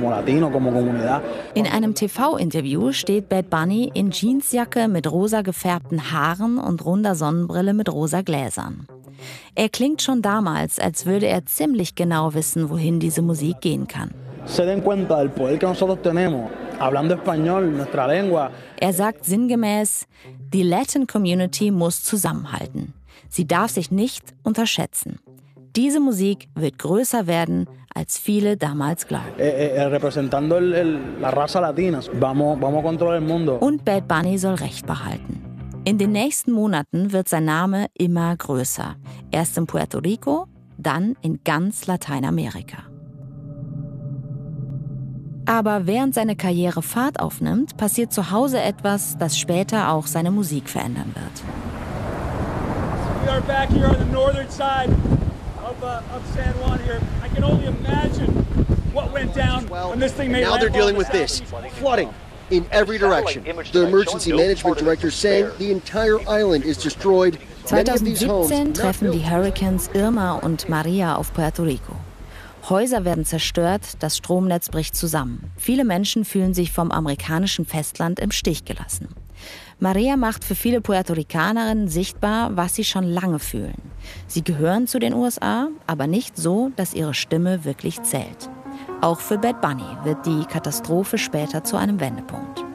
como latino, como comunidad. In einem TV-Interview steht Bad Bunny in Jeansjacke mit rosa gefärbten Haaren und runder Sonnenbrille mit rosa Gläsern. Er klingt schon damals, als würde er ziemlich genau wissen, wohin diese Musik gehen kann. Er sagt sinngemäß, die Latin Community muss zusammenhalten. Sie darf sich nicht unterschätzen. Diese Musik wird größer werden, als viele damals glauben. Und Bad Bunny soll Recht behalten. In den nächsten Monaten wird sein Name immer größer. Erst in Puerto Rico, dann in ganz Lateinamerika. Aber während seine Karriere Fahrt aufnimmt, passiert zu Hause etwas, das später auch seine Musik verändern wird. We are back here on the northern side of San Juan here. I can only imagine what went down when this thing made landfall. Now they're dealing with this flooding in every direction. The emergency management director saying the entire island is destroyed. 2017 treffen die Hurricanes Irma und Maria auf Puerto Rico. Häuser werden zerstört, das Stromnetz bricht zusammen. Viele Menschen fühlen sich vom amerikanischen Festland im Stich gelassen. Maria macht für viele Puerto Ricanerinnen sichtbar, was sie schon lange fühlen. Sie gehören zu den USA, aber nicht so, dass ihre Stimme wirklich zählt. Auch für Bad Bunny wird die Katastrophe später zu einem Wendepunkt.